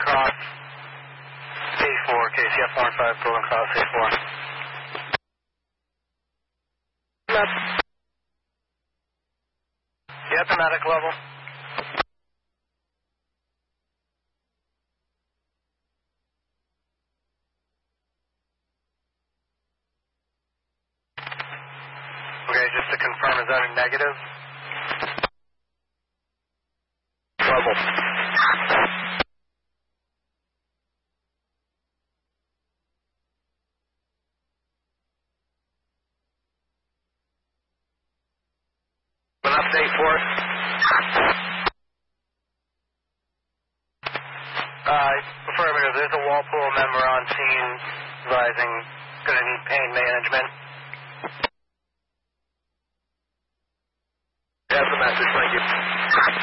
Cross A4, KCF 15, Golden Cross A4. Yep, the medic level. Okay, just to confirm, is that a negative? Level. An update for us? Affirmative. There's a Walpole member on scene advising going to need pain management. That's the message. Thank you.